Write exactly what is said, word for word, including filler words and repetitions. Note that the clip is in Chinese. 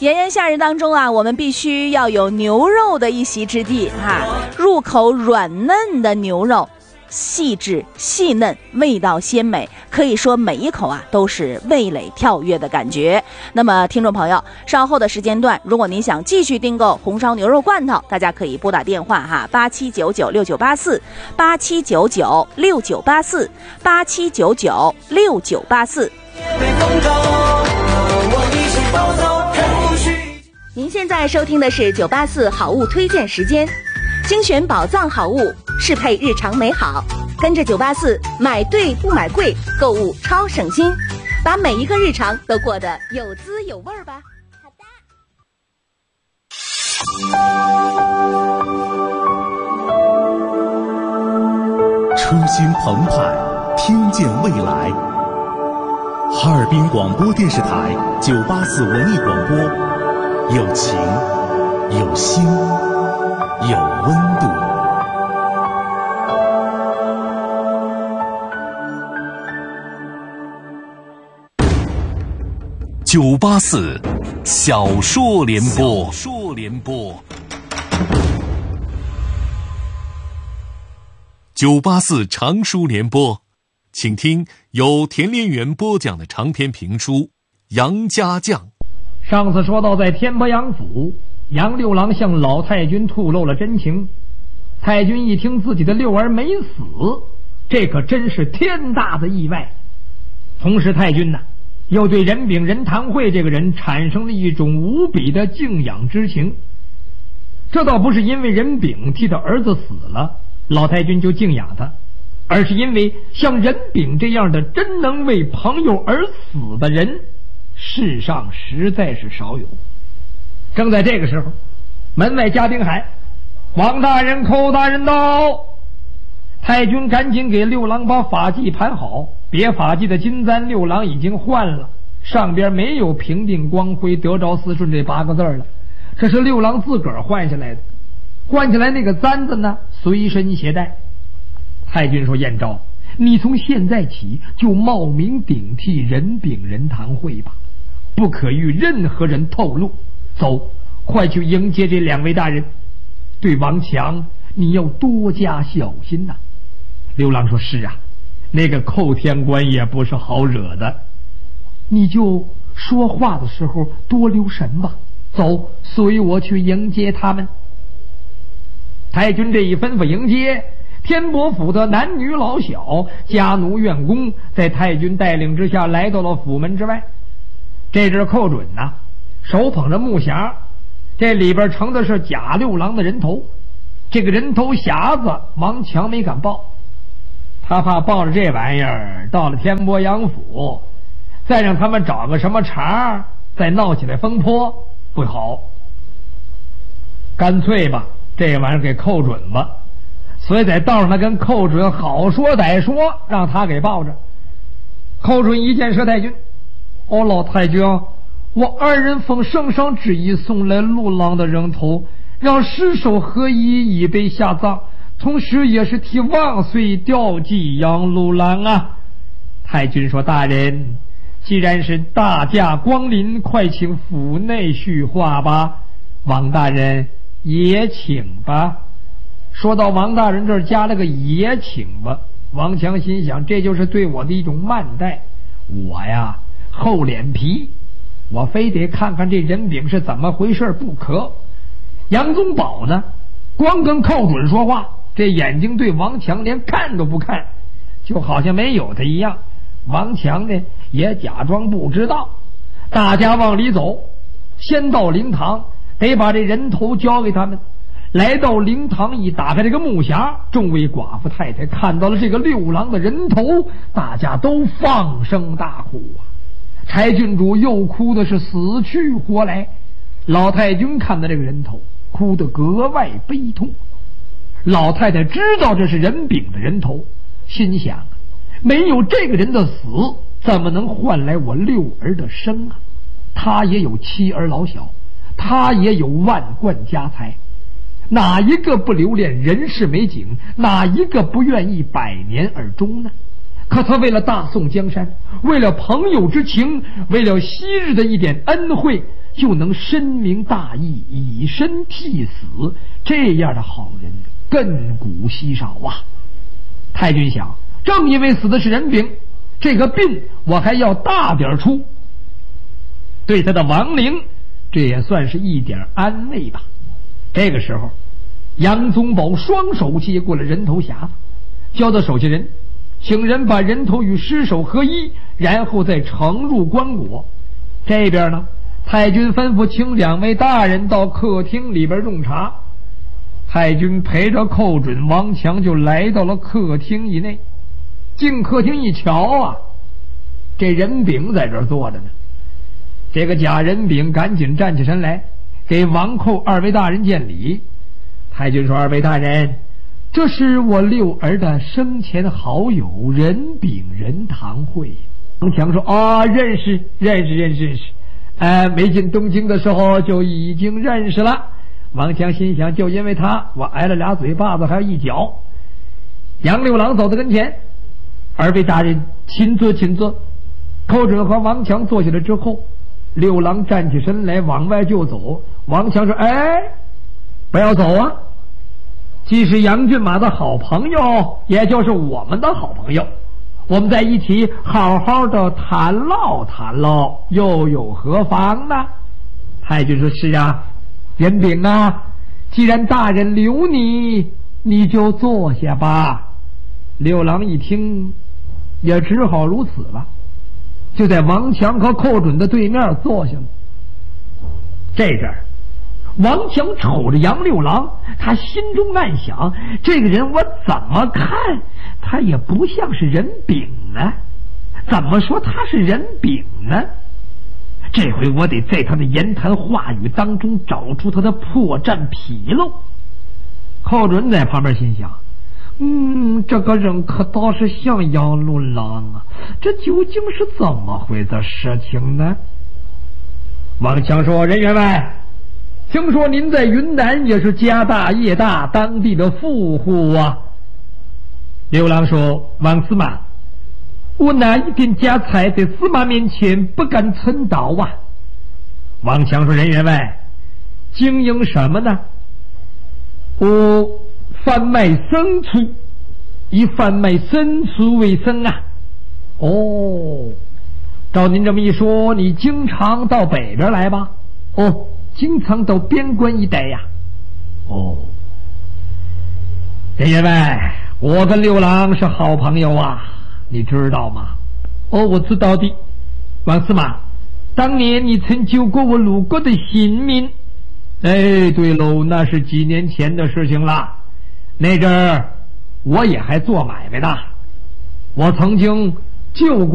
炎炎夏日当中啊，我们必须要有牛肉的一席之地哈，入口软嫩的牛肉，细致细嫩，味道鲜美，可以说每一口啊都是味蕾跳跃的感觉。那么听众朋友，稍后的时间段，如果您想继续订购红烧牛肉罐头，大家可以拨打电话哈，八七九九六九八四，八七九九六九八四，八七九九六九八四。您现在收听的是九八四好物推荐时间，精选宝藏好物，适配日常美好。跟着九八四买对不买贵，购物超省心，把每一个日常都过得有滋有味吧。好的。初心澎湃，听见未来。哈尔滨广播电视台九八四文艺广播，有情，有心，有温度。九八四小说联播，小说联播。九八四长书联播，请听由田连元播讲的长篇评书《杨家将》。 上次说到，在天波杨府，杨六郎向老太君吐露了真情。太君一听自己的六儿没死，这可真是天大的意外。同时太君呢、啊，又对任炳任堂会这个人产生了一种无比的敬仰之情。这倒不是因为任炳替他儿子死了，老太君就敬仰他，而是因为像任炳这样的真能为朋友而死的人，世上实在是少有。正在这个时候，门外家丁喊：“王大人，寇大人到！”太君赶紧给六郎把法器盘好，别法器的金簪六郎已经换了，上边没有平定光辉得着思顺这八个字了，这是六郎自个儿换下来的。换下来那个簪子呢，随身携带。太君说：“燕昭，你从现在起就冒名顶替任炳任堂会吧，不可与任何人透露。走，快去迎接这两位大人。对王强，你要多加小心呐、啊。”刘郎说：“是啊，那个寇天官也不是好惹的，你就说话的时候多留神吧。走，随我去迎接他们。”太君这一吩咐，迎接天伯府的男女老小、家奴院工，在太君带领之下来到了府门之外。这只寇准呐、啊，手捧着木匣，这里边盛的是贾六郎的人头。这个人头匣子王强没敢抱，他怕抱着这玩意儿到了天波杨府，再让他们找个什么茬，再闹起来风波不好。干脆吧，这玩意儿给寇准吧。所以在道上他跟寇准好说歹说，让他给抱着。寇准一见佘太君：“哦，老太君，我二人奉圣上旨意送来陆郎的人头，让尸首合一，以备下葬，同时也是替万岁吊祭杨陆郎啊。”太君说：“大人，既然是大驾光临，快请府内叙话吧。王大人也请吧。”说到王大人这儿加了个也请吧，王强心想，这就是对我的一种慢待。我呀厚脸皮，我非得看看这任炳是怎么回事不可。杨宗保呢，光跟寇准说话，这眼睛对王强连看都不看，就好像没有他一样。王强呢也假装不知道。大家往里走，先到灵堂，得把这人头交给他们。来到灵堂，一打开这个木匣，众位寡妇太太看到了这个六郎的人头，大家都放声大哭啊！柴郡主又哭的是死去活来。老太君看到这个人头，哭得格外悲痛。老太太知道这是任炳的人头，心想：没有这个人的死，怎么能换来我六儿的生啊？他也有妻儿老小，他也有万贯家财，哪一个不留恋人世美景，哪一个不愿意百年而终呢？ 可他为了大宋江山，为了朋友之情，为了昔日的一点恩惠，就能深明大义，以身替死，这样的好人亘古稀少啊。太君想，正因为死的是人饼，这个病我还要大点出，对他的亡灵这也算是一点安慰吧。这个时候杨宗保双手接过了人头匣子，交到手下人，请人把人头与尸首合一，然后再盛入棺椁。这边呢，太君吩咐请两位大人到客厅里边用茶。太君陪着寇准、王强就来到了客厅以内。进客厅一瞧啊，这人饼在这儿坐着呢。这个假人饼赶紧站起身来，给王寇二位大人见礼。太君说：“二位大人，这是我六儿的生前好友任炳任堂会。”王强说：“啊，认识认识认识认识，呃，没进东京的时候就已经认识了。”王强心想，就因为他，我挨了俩嘴巴子，还有一脚。杨六郎走到跟前：“二位大人，请坐，请坐。”寇准和王强坐下来之后，六郎站起身来往外就走。王强说：“哎，不要走啊！既是杨骏马的好朋友，也就是我们的好朋友，我们在一起好好的谈唠谈唠，又有何妨呢？”太君说：“是啊，任炳啊，既然大人留你，你就坐下吧。”六郎一听，也只好如此了，就在王强和寇准的对面坐下了。这阵儿王强瞅着杨六郎，他心中暗想，这个人我怎么看他也不像是人饼呢，怎么说他是人饼呢？这回我得在他的言谈话语当中找出他的破绽纰漏。寇准在旁边心想，嗯，这个人可倒是像杨六郎啊，这究竟是怎么回的事情呢？王强说：“任员外，听说您在云南也是家大业大，当地的富户啊。”刘郎说：“王司马，我拿一点家财在司马面前不敢称道啊。”王强说：“任员外，经营什么呢？”“我贩卖牲畜，以贩卖牲畜为生啊。”“哦，照您这么一说，你经常到北边来吧？”“哦，经常到边关一带呀。”“哦，任员外，我跟六郎是好朋友啊，你知道吗？”“哦，我知道的。王司马，当年你曾救过我鲁国的性命。”“哎，对喽，那是几年前的事情了。那阵儿我也还做买卖呢，我曾经救过